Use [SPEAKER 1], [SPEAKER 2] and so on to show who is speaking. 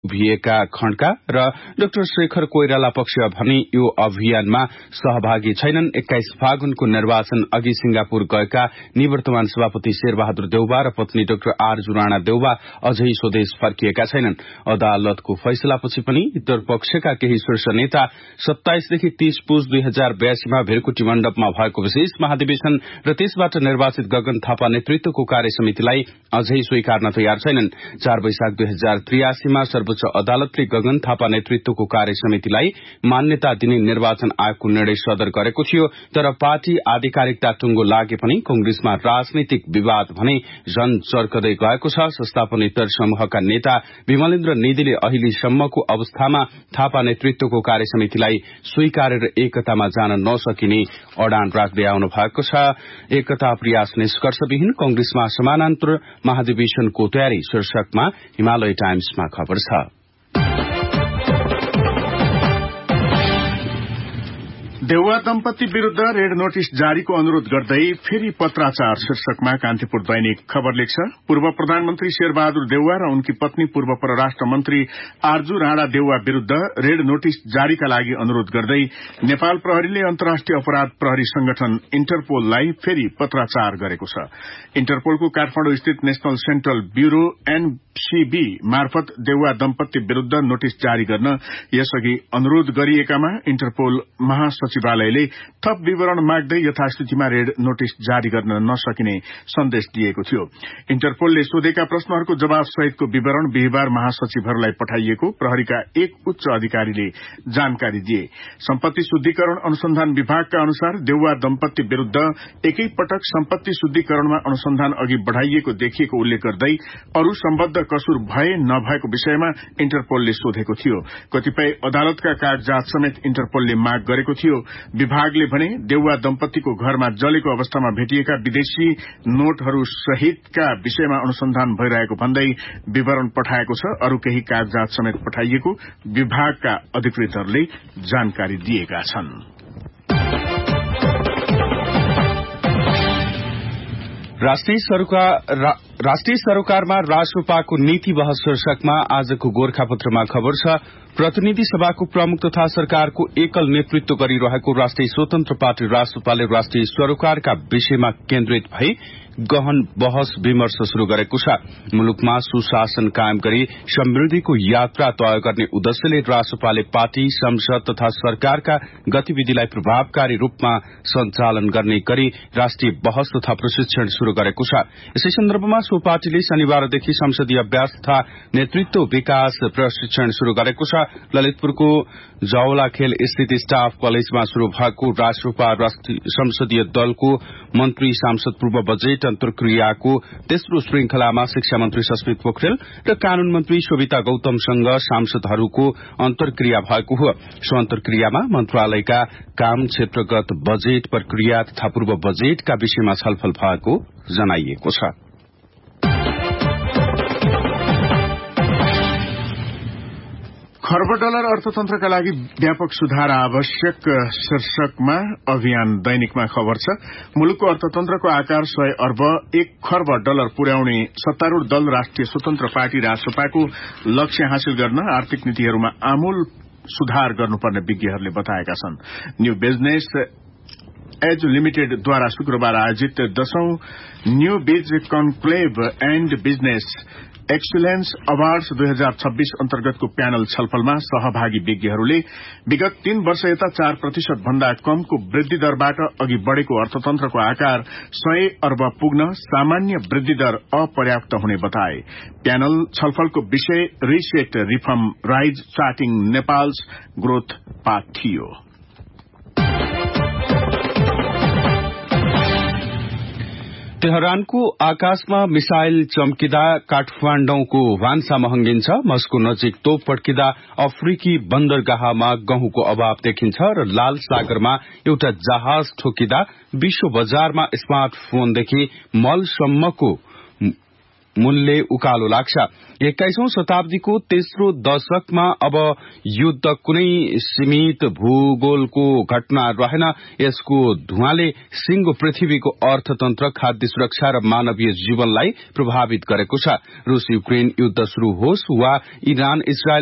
[SPEAKER 1] भिएका खण्डका र डाक्टर शेखर कोइराला पक्ष भने यो अभियानमा सहभागी छैनन्। 21 फागुनको निर्वाचन अघि सिंगापुर गएका निवर्तमान सभापति शेरबहादुर देउवा र पत्नी डाक्टर आरजु राणा देउवा अझै स्वदेश फर्किएका छैनन्। अदालतको फैसलापछि पनि उत्तरपक्षका केही शीर्ष नेता 27 देखि 30 पुस 2082 मा भेरकुटी मण्डपमा भएको विशेष महाधिवेशन र त्यसबाट निर्वाचित गगन थापा नेतृत्वको कार्यसमितिलाई अझै स्वीकार्न तयार छैनन्। 4 वैशाख 2083 मा सर्वोच्च अदालतले गगन थापा नेतृत्वको कार्यसमितिलाई मान्यता दिने निर्वाचन आयोगको निर्णय सदर गरेको थियो। तर पार्टी आधिकारिकता टुंगो लागे पनि कंग्रेसमा राजनीतिक विवाद भने झन चर्कदै गएको छ। संस्थापनेतर समूहका नेता विमलेन्द्र निधिले अहिलेसम्मको अवस्थामा थापा नेतृत्वको कार्यसमितिलाई स्वीकारेर एकतामा जान नसकिने अडान राख्दै आउनु भएको छ। एकता प्रयास निष्कर्षविहीन कंग्रेसमा समानान्तर महाधिवेशनको तयारी शीर्षकमा हिमालय टाइम्समा खबर छ।
[SPEAKER 2] देउवा दम्पति विरूद्ध रेड नोटिस जारीको अनुरोध गर्दै फेरि पत्राचार शीर्षकमा कान्तिपुर दैनिक खबर लेख्छ। पूर्व प्रधानमन्त्री शेरबहादुर देउवा र उनकी पत्नी पूर्व परराष्ट्र मन्त्री आरजु राणा देउवा विरूद्ध रेड नोटिस जारीका लागि अनुरोध गर्दै नेपाल प्रहरीले अन्तर्राष्ट्रिय अपराध प्रहरी संगठन इन्टरपोललाई फेरि पत्राचार गरेको छ। इन्टरपोलको काठमाडौँ स्थित नेशनल सेन्ट्रल ब्यूरो एनसीबी मार्फत देउवा दम्पति विरूद्ध नोटिस जारी गर्न यसअघि अनुरोध गरिएकामा इन्टरपोल महासचिवालयले थप विवरण माग्दै यथास्थितिमा रेड नोटिस जारी गर्न नसकिने सन्देश दिएको थियो। इन्टरपोलले सोधेका प्रश्नहरूको जवाब सहितको विवरण बिहिबार महासचिवहरूलाई पठाइएको प्रहरीका एक उच्च अधिकारीले जानकारी दिए। सम्पत्ति शुद्धिकरण अनुसन्धान विभागका अनुसार देउवा दम्पति विरूद्ध एकै पटक सम्पत्ति शुद्धिकरणमा अनुसन्धान अघि बढ़ाइएको देखिएको उल्लेख गर्दै अरू सम्बद्ध कसुर भए नभएको विषयमा इन्टरपोलले सोधेको थियो। कतिपय अदालतका कागजात समेत इन्टरपोलले माग गरेको थियो। विभागले भने देउवा दम्पतिको घरमा जलेको अवस्थामा भेटिएका विदेशी नोटहरू सहितका विषयमा अनुसन्धान भइरहेको भन्दै विवरण पठाएको छ। अरू केही कागजात समेत पठाइएको विभागका अधिकृतहरूले जानकारी दिएका छन्।
[SPEAKER 1] राष्ट्रिय सरोकारमा राष्ट्रपाको नीति बहस शीर्षकमा आजको गोरखापत्रमा खबर छ। प्रतिनिधि सभाको प्रमुख तथा सरकारको एकल नेतृत्व गरिरहेको राष्ट्रिय स्वतन्त्र पार्टी राष्ट्रपाले राष्ट्रिय सरोकारका विषयमा केन्द्रित भई गहन बहस विमर्श शुरू गरेको छ। मुलुकमा सुशासन कायम गरी समृद्धिको यात्रा तय गर्ने उद्देश्यले राष्ट्रपाले पार्टी संसद तथा सरकारका गतिविधिलाई प्रभावकारी रूपमा सञ्चालन गर्ने गरी राष्ट्रिय बहस तथा प्रशिक्षण शुरू गरेको छ। यसै सन्दर्भमा सो पार्टीले शनिबारदेखि संसदीय अभ्यास तथा नेतृत्व विकास प्रशिक्षण शुरू गरेको छ। ललितपुरको जावलाखेल स्थित स्टाफ कलेजमा शुरू भएको राष्ट्रपा संसदीय दलको मन्त्री सांसद पूर्व बजेट अन्तर्क्रियाको तेस्रो श्रृंखलामा शिक्षा मन्त्री सस्मित पोखरेल र कानून मन्त्री शोभिता गौतमसँग सांसदहरूको अन्तर्क्रिया भएको हो। सो अन्तर्क्रियामा मन्त्रालयका काम क्षेत्रगत बजेट प्रक्रिया तथा पूर्व बजेटका विषयमा छलफल भएको जनाइएको छ।
[SPEAKER 2] खर्ब डलर अर्थतन्त्रका लागि व्यापक सुधार आवश्यक शीर्षकमा अभियान दैनिकमा खबर छ। मुलुकको अर्थतन्त्रको आकार 100 अर्ब 1 खर्ब डलर पुर्याउने सत्तारूढ़ दल राष्ट्रिय स्वतन्त्र पार्टी राष्ट्रपाको लक्ष्य हासिल गर्न आर्थिक नीतिहरूमा आमूल सुधार गर्नुपर्ने विज्ञहरूले बताएका छन्। न्यू बिजनेस एज लिमिटेडद्वारा शुक्रबार आयोजित 10औं न्यू बिज conclave and business excellence awards 2026 अन्तर्गतको प्यानल छलफलमा सहभागी विज्ञहरूले विगत 3 वर्ष यता 4% भन्दा कमको वृद्धि दरबाट अघि बढ़ेको अर्थतन्त्रको आकार 100 अर्ब पुग्न सामान्य वृद्धि दर अपर्याप्त हुने बताए। प्यानल छलफलको विषय reset reform rise चार्टिङ Nepals growth path थियो।
[SPEAKER 1] तेहरानको आकाशमा मिसाइल चम्किदा काठमाडौँको भान्सा महँगिन्छ। मस्को नजिक तोप पड्किँदा अफ्रिकी बन्दरगाहमा गहुँको अभाव देखिन्छ र लाल सागरमा एउटा जहाज ठोकिँदा विश्व बजारमा स्मार्टफोनदेखि मलसम्मको मूल्य उकालो लाग्छ। 21औं शताब्दीको तेस्रो दशकमा अब युद्ध कुनै सीमित भूगोलको घटना रहेन। यसको धुवाँले सिंगो पृथ्वीको अर्थतन्त्र, खाद्य सुरक्षा र मानवीय जीवनलाई प्रभावित गरेको छ। रूस युक्रेन युद्ध शुरू होस् वा इरान इजरायल